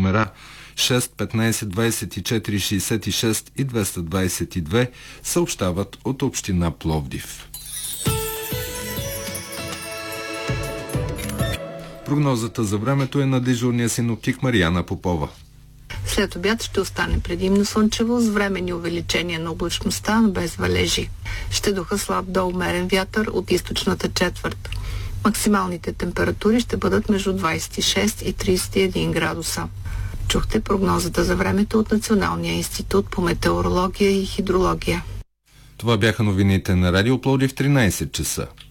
номера 6, 15, 24, 66 и 222 съобщават от община Пловдив. Прогнозата за времето е на дежурния синоптик Мариана Попова. След обяд ще остане предимно слънчево с временни увеличения на облачността, без валежи. Ще духа слаб до умерен вятър от източната четвърт. Максималните температури ще бъдат между 26 и 31 градуса. Чухте прогнозата за времето от Националния институт по метеорология и хидрология. Това бяха новините на Радио Пловдив 13 часа.